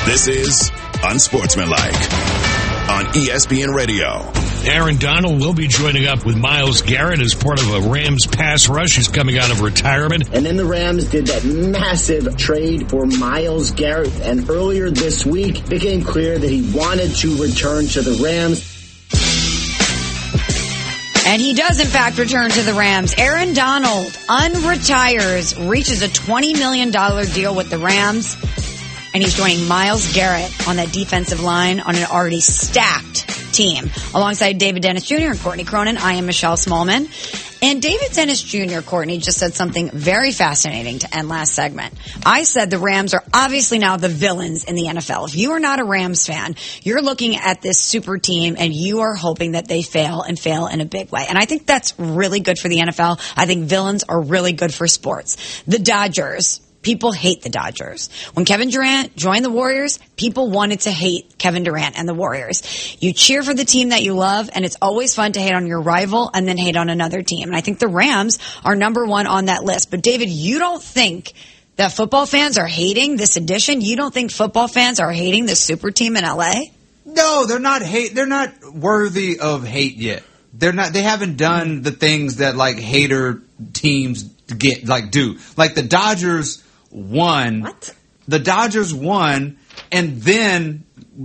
This is Unsportsmanlike on ESPN Radio. Aaron Donald will be joining up with Myles Garrett as part of a Rams pass rush. He's coming out of retirement. And then the Rams did that massive trade for Myles Garrett. And earlier this week, it became clear that he wanted to return to the Rams. And he does, in fact, return to the Rams. Aaron Donald unretires, reaches a $20 million deal with the Rams. And he's joining Myles Garrett on that defensive line on an already stacked team. Alongside David Dennis Jr. and Courtney Cronin, I am Michelle Smallman. And David Dennis Jr., Courtney, just said something very fascinating to end last segment. I said the Rams are obviously now the villains in the NFL. If you are not a Rams fan, you're looking at this super team and you are hoping that they fail and fail in a big way. And I think that's really good for the NFL. I think villains are really good for sports. The Dodgers. People hate the Dodgers. When Kevin Durant joined the Warriors, people wanted to hate Kevin Durant and the Warriors. You cheer for the team that you love, and it's always fun to hate on your rival and then hate on another team. And I think the Rams are number one on that list. But David, you don't think that football fans are hating this addition? You don't think football fans are hating this super team in LA? No, they're not They're not worthy of hate yet. They're not. They haven't done the things that like hater teams do. Like the Dodgers won. What? The Dodgers won, and then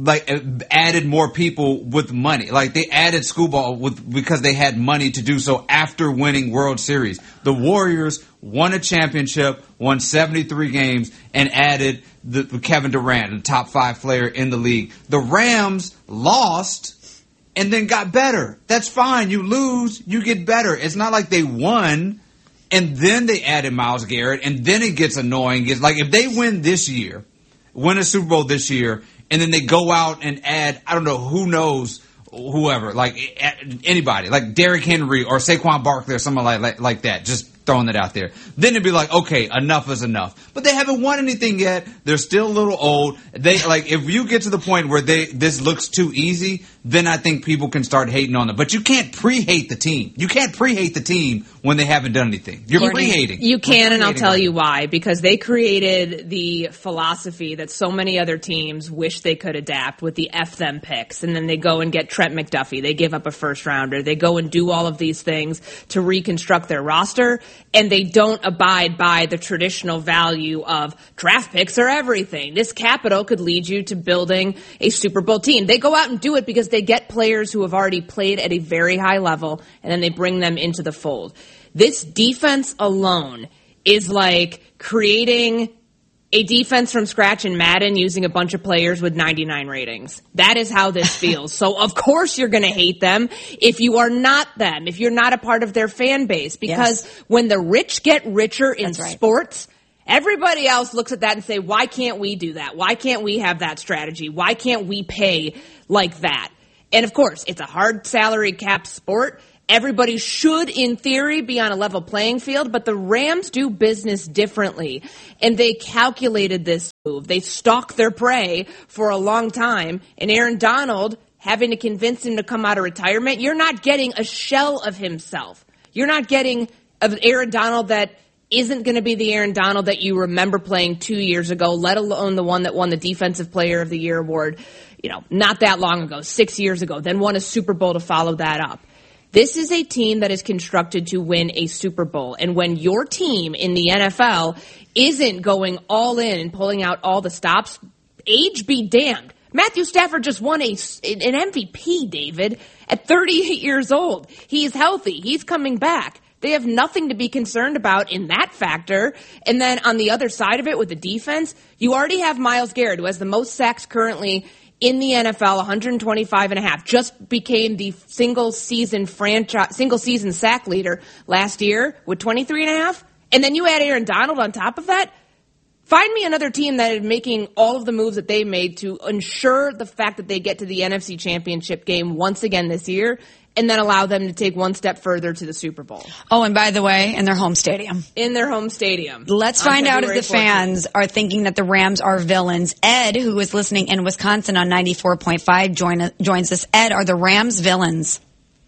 added more people with money. Like they added Scooball because they had money to do so after winning World Series. The Warriors won a championship, won 73 games, and added the Kevin Durant, the top 5 player in the league. The Rams lost and then got better. That's fine. You lose, you get better. It's not like they won and then they added Myles Garrett, and then it gets annoying. It's like if they win this year, win a Super Bowl this year, and then they go out and add, I don't know, who knows, whoever, like anybody, like Derrick Henry or Saquon Barkley or someone like that, just throwing that out there. Then it'd be like, okay, enough is enough. But they haven't won anything yet. They're still a little old. If you get to the point where this looks too easy, then I think people can start hating on them. But you can't pre-hate the team. You can't pre-hate the team when they haven't done anything. You're pre-hating. You can, and I'll tell you why. Because they created the philosophy that so many other teams wish they could adapt with the F them picks. And then they go and get Trent McDuffie. They give up a first rounder. They go and do all of these things to reconstruct their roster. And they don't abide by the traditional value of draft picks are everything. This capital could lead you to building a Super Bowl team. They go out and do it because they get players who have already played at a very high level, and then they bring them into the fold. This defense alone is like creating a defense from scratch in Madden using a bunch of players with 99 ratings. That is how this feels. So, of course, you're going to hate them if you are not them, if you're not a part of their fan base. Because when the rich get richer in sports, everybody else looks at that and say, why can't we do that? Why can't we have that strategy? Why can't we pay like that? And, of course, it's a hard salary cap sport. Everybody should, in theory, be on a level playing field, but the Rams do business differently, and they calculated this move. They stalked their prey for a long time, and Aaron Donald, having to convince him to come out of retirement, you're not getting a shell of himself. You're not getting an Aaron Donald that isn't going to be the Aaron Donald that you remember playing 2 years ago, let alone the one that won the Defensive Player of the Year award, not that long ago, 6 years ago, then won a Super Bowl to follow that up. This is a team that is constructed to win a Super Bowl. And when your team in the NFL isn't going all in and pulling out all the stops, age be damned. Matthew Stafford just won an MVP, David, at 38 years old. He's healthy. He's coming back. They have nothing to be concerned about in that factor. And then on the other side of it with the defense, you already have Myles Garrett, who has the most sacks currently in the NFL, 125.5, just became the single season sack leader last year with 23.5. And then you add Aaron Donald on top of that. Find me another team that is making all of the moves that they made to ensure the fact that they get to the NFC Championship game once again this year, and then allow them to take one step further to the Super Bowl. Oh, and by the way, in their home stadium. In their home stadium. Let's find out if the fans are thinking that the Rams are villains. Ed, who is listening in Wisconsin on 94.5, joins us. Ed, are the Rams villains?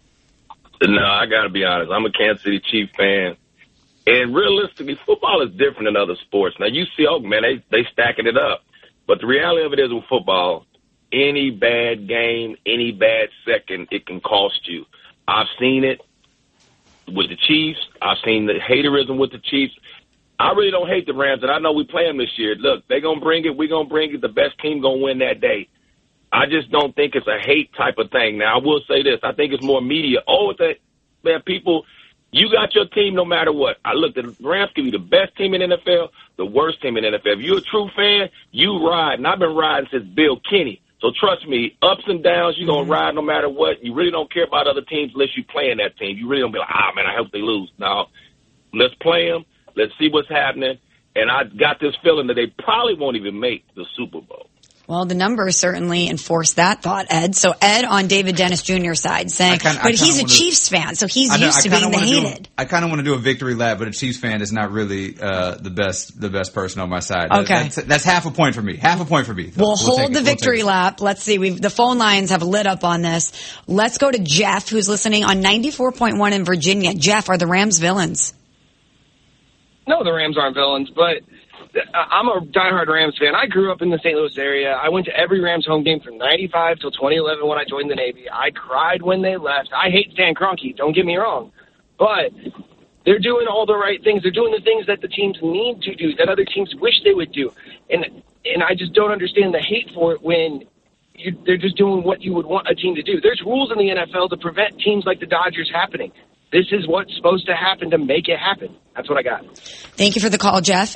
No, I got to be honest. I'm a Kansas City Chiefs fan. And realistically, football is different than other sports. Now, you see, oh, man, they stacking it up. But the reality of it is with football, any bad game, any bad second, it can cost you. I've seen it with the Chiefs. I've seen the haterism with the Chiefs. I really don't hate the Rams, and I know we play them this year. Look, they're going to bring it. We're going to bring it. The best team going to win that day. I just don't think it's a hate type of thing. Now, I will say this. I think it's more media. Man, people, you got your team no matter what. The Rams can be the best team in the NFL, the worst team in the NFL. If you're a true fan, you ride. And I've been riding since Bill Kenny. So trust me, ups and downs, you're going to ride no matter what. You really don't care about other teams unless you play in that team. You really don't be like, man, I hope they lose. No, let's play them. Let's see what's happening. And I got this feeling that they probably won't even make the Super Bowl. Well, the numbers certainly enforce that thought, Ed. So Ed on David Dennis Jr.'s side saying, but he's a Chiefs fan, so he's used to being the hated. I kind of want to do a victory lap, but a Chiefs fan is not really the best person on my side. Okay. That's half a point for me. Half a point for me. We'll hold the victory lap. Let's see. The phone lines have lit up on this. Let's go to Jeff, who's listening on 94.1 in Virginia. Jeff, are the Rams villains? No, the Rams aren't villains, but I'm a diehard Rams fan. I grew up in the St. Louis area. I went to every Rams home game from 95 till 2011 when I joined the Navy. I cried when they left. I hate Stan Kroenke, don't get me wrong. But they're doing all the right things. They're doing the things that the teams need to do, that other teams wish they would do. And I just don't understand the hate for it when they're just doing what you would want a team to do. There's rules in the NFL to prevent teams like the Dodgers happening. This is what's supposed to happen to make it happen. That's what I got. Thank you for the call, Jeff.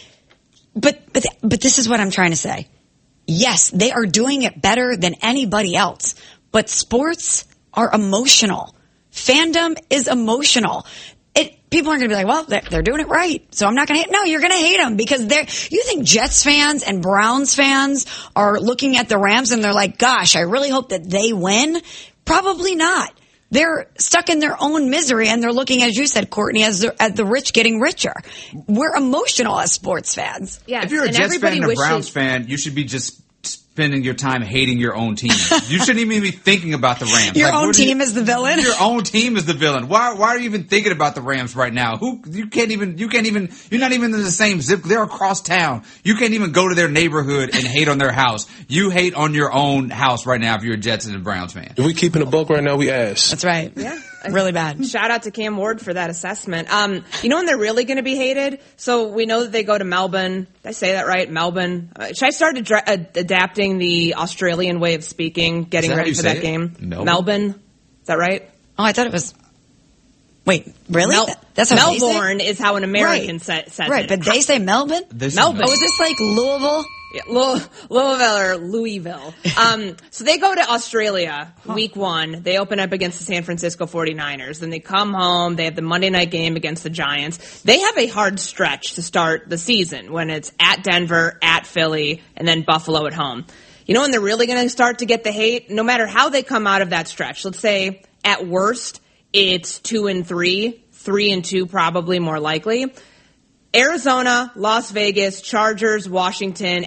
But this is what I'm trying to say. Yes, they are doing it better than anybody else. But sports are emotional. Fandom is emotional. People aren't going to be like, well, they're doing it right, so I'm not going to hate. No, you're going to hate them because you think Jets fans and Browns fans are looking at the Rams and they're like, gosh, I really hope that they win. Probably not. They're stuck in their own misery, and they're looking, as you said, Courtney, as the rich getting richer. We're emotional as sports fans. Yes, if you're a Jets fan and a Browns fan, you should be just spending your time hating your own team. You shouldn't even be thinking about the Rams. Your own team is the villain? Your own team is the villain. Why are you even thinking about the Rams right now? You're not even in the same zip. They're across town. You can't even go to their neighborhood and hate on their house. You hate on your own house right now if you're a Jets and a Browns fan. If we keeping a buck right now, we ass. That's right. Yeah. Really bad. Shout out to Cam Ward for that assessment. You know when they're really going to be hated? So we know that they go to Melbourne. Did I say that right? Melbourne. Should I start adapting the Australian way of speaking, getting ready for that game? Melbourne. Is that right? Oh, I thought it was. Wait, really? That's how Melbourne is how an American says it. Right, but they say Melbourne? Melbourne. Oh, is this like Louisville? Yeah, Louisville or Louisville. So they go to Australia week 1. They open up against the San Francisco 49ers. Then they come home. They have the Monday night game against the Giants. They have a hard stretch to start the season when it's at Denver, at Philly, and then Buffalo at home. You know when they're really going to start to get the hate? No matter how they come out of that stretch. Let's say at worst it's 2-3, 3-2 probably more likely. Arizona, Las Vegas, Chargers, Washington,